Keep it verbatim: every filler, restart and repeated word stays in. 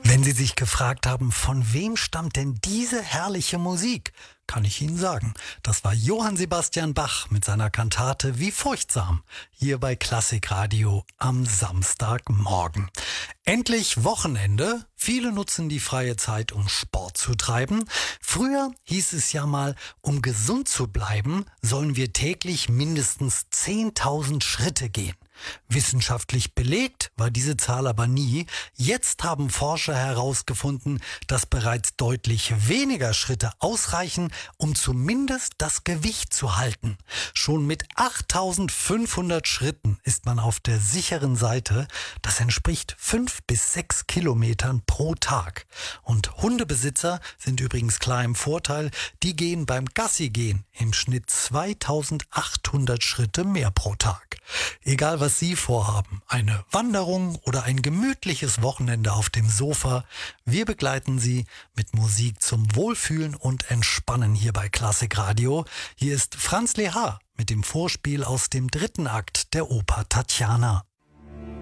Wenn Sie sich gefragt haben, von wem stammt denn diese herrliche Musik, kann ich Ihnen sagen, das war Johann Sebastian Bach mit seiner Kantate Wie furchtsam, hier bei Klassikradio am Samstagmorgen. Endlich Wochenende. Viele nutzen die freie Zeit, um Sport zu treiben. Früher hieß es ja mal, um gesund zu bleiben, sollen wir täglich mindestens zehntausend Schritte gehen. Wissenschaftlich belegt war diese Zahl aber nie. Jetzt haben Forscher herausgefunden, dass bereits deutlich weniger Schritte ausreichen, um zumindest das Gewicht zu halten. Schon mit achttausendfünfhundert Schritten ist man auf der sicheren Seite. Das entspricht fünf bis sechs Kilometern pro Tag. Und Hundebesitzer sind übrigens klar im Vorteil. Die gehen beim Gassigehen im Schnitt zweitausendachthundert Schritte mehr pro Tag. Egal was Sie vorhaben, eine Wanderung oder ein gemütliches Wochenende auf dem Sofa, wir begleiten Sie mit Musik zum Wohlfühlen und Entspannen hier bei Klassikradio. Hier ist Franz Lehár mit dem Vorspiel aus dem dritten Akt der Oper Tatjana.